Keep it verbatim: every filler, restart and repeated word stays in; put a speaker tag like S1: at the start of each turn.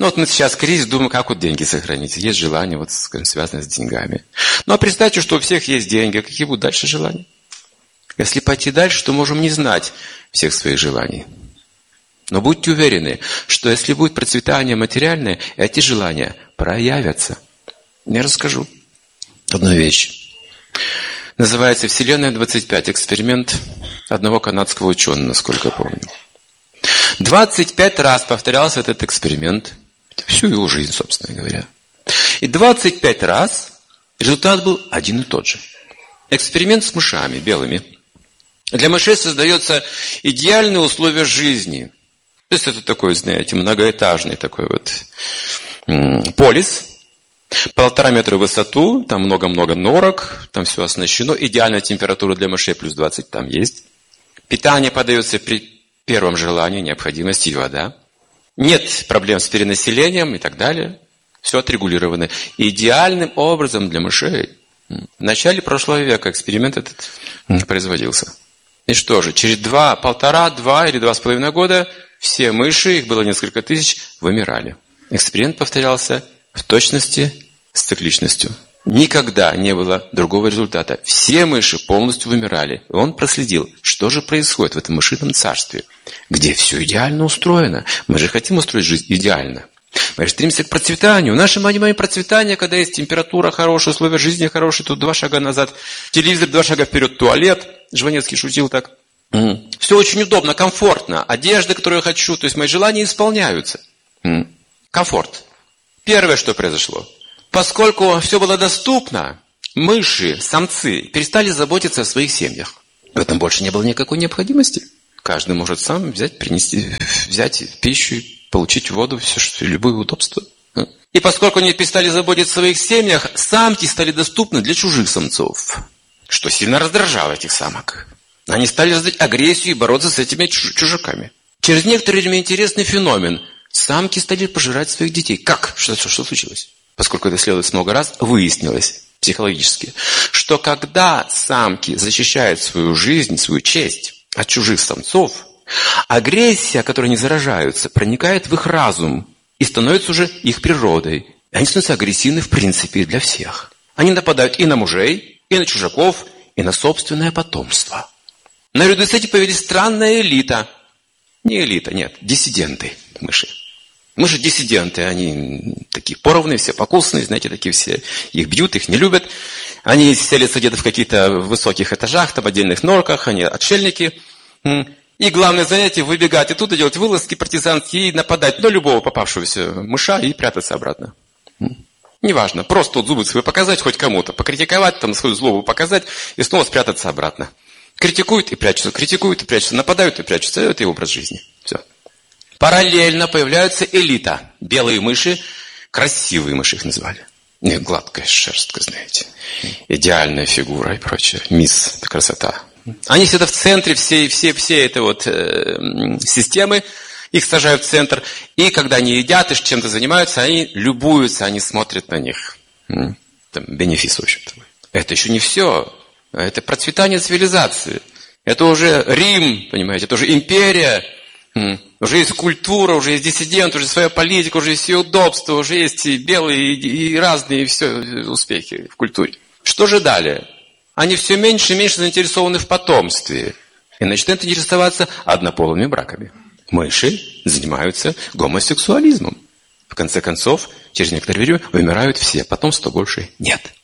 S1: Ну вот мы сейчас кризис, думаем, как вот деньги сохранить. Есть желание, вот, связанное с деньгами. Ну а представьте, что у всех есть деньги. А какие будут дальше желания? Если пойти дальше, то можем не знать всех своих желаний. Но будьте уверены, что если будет процветание материальное, эти желания проявятся. Я расскажу одну вещь. Называется «Вселенная двадцать пять». Эксперимент одного канадского ученого, насколько я помню. двадцать пять раз повторялся этот эксперимент. Всю его жизнь, собственно говоря. И двадцать пять раз результат был один и тот же. Эксперимент с мышами белыми. Для мышей создаются идеальные условия жизни. То есть это такой, знаете, многоэтажный такой вот полис. Полтора метра в высоту, там много-много норок, там все оснащено. Идеальная температура для мышей плюс двадцать там есть. Питание подается при первом желании, необходимости и вода. Нет проблем с перенаселением и так далее. Все отрегулировано. Идеальным образом для мышей. В начале прошлого века эксперимент этот производился. И что же, через два, полтора, два или два с половиной года все мыши, их было несколько тысяч, вымирали. Эксперимент повторялся в точности с цикличностью. Никогда не было другого результата. Все мыши полностью вымирали. И он проследил, что же происходит в этом мышином царстве, где все идеально устроено. Мы же хотим устроить жизнь идеально. Мы же стремимся к процветанию. В нашем понимании процветания, когда есть температура хорошая, условия жизни хорошие, тут два шага назад телевизор, два шага вперед туалет. Жванецкий шутил так. Mm. Все очень удобно, комфортно. Одежда, которую я хочу, то есть мои желания исполняются. Mm. Комфорт. Первое, что произошло. Поскольку все было доступно, мыши, самцы перестали заботиться о своих семьях. В этом больше не было никакой необходимости. Каждый может сам взять, принести, взять пищу, получить воду, все, что, любые удобства. И поскольку они перестали заботиться о своих семьях, самки стали доступны для чужих самцов, что сильно раздражало этих самок. Они стали развивать агрессию и бороться с этими чужаками. Через некоторое время интересный феномен. Самки стали пожирать своих детей. Как? Что, что, что случилось? Поскольку это исследовалось много раз, выяснилось психологически, что когда самки защищают свою жизнь, свою честь от чужих самцов, агрессия, которой они заражаются, проникает в их разум и становится уже их природой. И они становятся агрессивны в принципе для всех. Они нападают и на мужей, и на чужаков, и на собственное потомство. Наряду с этим появилась странная элита. Не элита, нет, диссиденты мыши. Мыши диссиденты, они такие поровные, все покусанные, знаете, такие все. Их бьют, их не любят. Они селятся где-то в каких-то высоких этажах, там отдельных норках, они отшельники. И главное занятие выбегать оттуда, делать вылазки партизанские и нападать на любого попавшегося мыша и прятаться обратно. Неважно, просто вот зубы свои показать хоть кому-то, покритиковать, там свою злобу показать и снова спрятаться обратно. Критикуют и прячутся, критикуют и прячутся, нападают и прячутся. Это их образ жизни. Все. Параллельно появляется элита. Белые мыши, красивые мыши их назвали. Не, гладкая шерстка, знаете. Идеальная фигура и прочее. Мисс, красота. Они всегда в центре всей, всей, всей этой вот э, системы. Их сажают в центр. И когда они едят и чем-то занимаются, они любуются, они смотрят на них. Там, бенефис, в общем-то. Это еще не все. Это процветание цивилизации. Это уже Рим, понимаете, это уже империя. Уже есть культура, уже есть диссидент, уже своя политика, уже есть все удобства, уже есть и белые, и разные все успехи в культуре. Что же далее? Они все меньше и меньше заинтересованы в потомстве и начинают интересоваться однополыми браками. Мыши занимаются гомосексуализмом. В конце концов, через некоторое время вымирают все, потомства больше нет.